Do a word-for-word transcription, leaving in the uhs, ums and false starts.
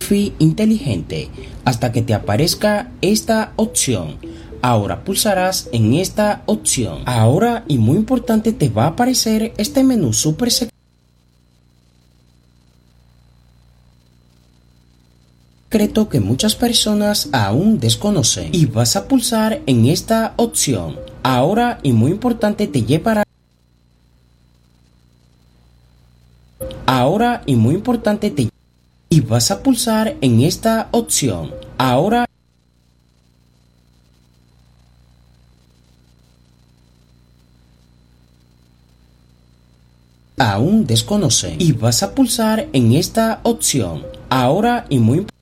Wi-Fi inteligente hasta que te aparezca esta opción. Ahora pulsarás en esta opción. Ahora, y muy importante, te va a aparecer este menú súper secreto que muchas personas aún desconocen. Y vas a pulsar en esta opción. Ahora, y muy importante, te llevará Ahora, y muy importante, te y vas a pulsar en esta opción. Ahora aún desconocen y vas a pulsar en esta opción. Ahora, y muy